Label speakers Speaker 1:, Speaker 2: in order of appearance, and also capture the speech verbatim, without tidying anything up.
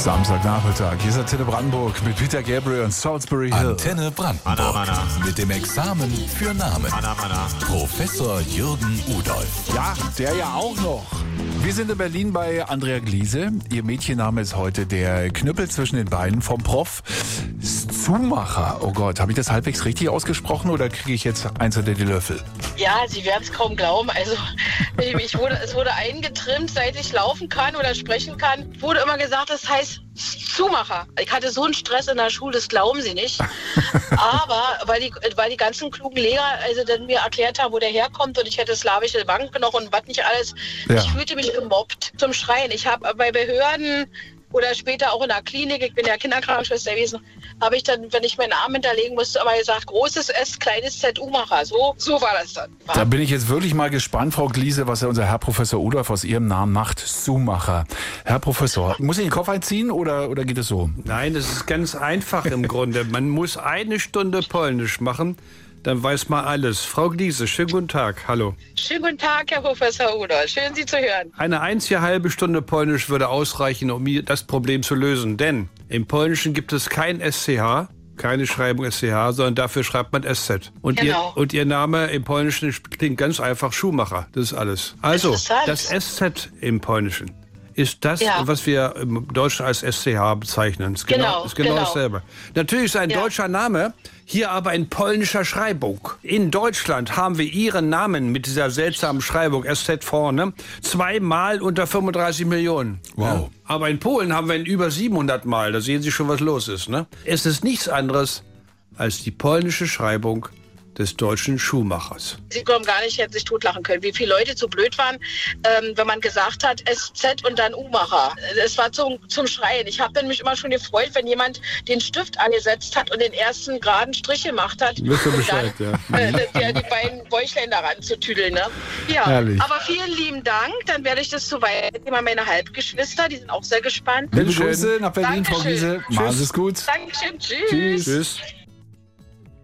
Speaker 1: Samstagnachmittag. Hier ist Antenne Brandenburg mit Peter Gabriel und Salisbury Hill.
Speaker 2: Antenne Brandenburg
Speaker 3: Anna, Anna.
Speaker 2: mit dem Examen für Namen.
Speaker 3: Anna, Anna.
Speaker 2: Professor Jürgen Udolf.
Speaker 1: Ja, der ja auch noch. Wir sind in Berlin bei Andrea Gliese. Ihr Mädchenname ist heute der Knüppel zwischen den Beinen vom Prof Zumacher. Oh Gott, habe ich das halbwegs richtig ausgesprochen oder kriege ich jetzt eins unter die Löffel?
Speaker 4: Ja, Sie werden es kaum glauben. Also ich wurde, es wurde eingetrimmt, seit ich laufen kann oder sprechen kann. Wurde immer gesagt, das heißt Zumacher. Ich hatte so einen Stress in der Schule, das glauben Sie nicht. Aber weil die, weil die ganzen klugen Lehrer also dann mir erklärt haben, wo der herkommt und ich hätte slawische Wangen noch und was nicht alles.
Speaker 1: Ja.
Speaker 4: Ich fühlte mich gemobbt zum Schreien. Ich habe bei Behörden oder später auch in der Klinik, ich bin ja Kinderkrankenschwester gewesen, habe ich dann, wenn ich meinen Namen hinterlegen musste, immer gesagt, großes S, kleines Z, Umacher. So, so war das dann.
Speaker 1: Da bin ich jetzt wirklich mal gespannt, Frau Gliese, was unser Herr Professor Udolf aus Ihrem Namen macht. Zumacher. Herr Professor, muss ich den Kopf einziehen oder, oder geht es so?
Speaker 5: Nein, es ist ganz einfach im Grunde. Man muss eine Stunde Polnisch machen, dann weiß man alles. Frau Gliese, schönen guten Tag. Hallo.
Speaker 4: Schönen guten Tag, Herr Professor Udolf. Schön, Sie zu hören.
Speaker 5: Eine einzige halbe Stunde Polnisch würde ausreichen, um das Problem zu lösen. Denn im Polnischen gibt es kein S C H, keine Schreibung S C H, sondern dafür schreibt man S Z. Und,
Speaker 4: Genau.
Speaker 5: ihr, und Ihr Name im Polnischen klingt ganz einfach Schumacher. Das ist alles. Also,
Speaker 4: Interessant.
Speaker 5: das S Z im Polnischen ist das,
Speaker 4: Ja.
Speaker 5: was wir im Deutschen als S C H bezeichnen. Ist genau,
Speaker 4: Genau,
Speaker 5: ist genau,
Speaker 4: genau.
Speaker 5: dasselbe. Natürlich ist ein
Speaker 4: Ja.
Speaker 5: deutscher Name, hier aber in polnischer Schreibung. In Deutschland haben wir Ihren Namen mit dieser seltsamen Schreibung, S Z vorne, zweimal unter fünfunddreißig Millionen.
Speaker 1: Wow.
Speaker 5: Ja. Aber in Polen haben wir ihn über siebenhundert Mal. Da sehen Sie schon, was los ist. Ne? Es ist nichts anderes als die polnische Schreibung des deutschen Schuhmachers.
Speaker 4: Sie kommen gar nicht, hätten sich totlachen können, wie viele Leute zu blöd waren, ähm, wenn man gesagt hat, S Z und dann Umacher. Es war zum, zum Schreien. Ich habe mich immer schon gefreut, wenn jemand den Stift angesetzt hat und den ersten geraden Strich gemacht hat.
Speaker 5: Wisst ihr
Speaker 4: und
Speaker 5: Bescheid,
Speaker 4: dann,
Speaker 5: ja.
Speaker 4: äh, der, die beiden Bäuchlein daran zu tüdeln. Ne? Ja,
Speaker 1: Herrlich.
Speaker 4: aber vielen lieben Dank. Dann werde ich das so weitergeben an meine Halbgeschwister. Die sind auch sehr gespannt.
Speaker 1: Liebe
Speaker 5: Bitteschön.
Speaker 1: Grüße nach Berlin, Frau
Speaker 4: Dankeschön.
Speaker 1: Gliese. Machen Sie es gut.
Speaker 4: Dankeschön. Tschüss.
Speaker 1: Tschüss.
Speaker 5: Tschüss.